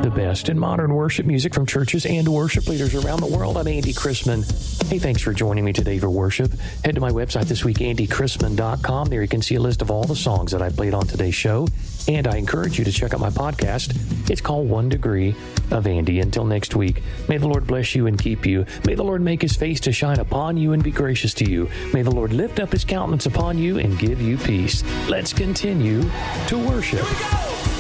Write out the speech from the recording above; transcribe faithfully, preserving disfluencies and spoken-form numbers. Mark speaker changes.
Speaker 1: the best in modern worship music from churches and worship leaders around the world. I'm Andy Chrisman. Hey, thanks for joining me today for worship. Head to my website this week, andy chrisman dot com. There you can see a list of all the songs that I played on today's show. And I encourage you to check out my podcast. It's called One Degree of Andy. Until next week, may the Lord bless you and keep you. May the Lord make his face to shine upon you and be gracious to you. May the Lord lift up his countenance upon you and give you peace. Let's continue to worship.
Speaker 2: Here we go.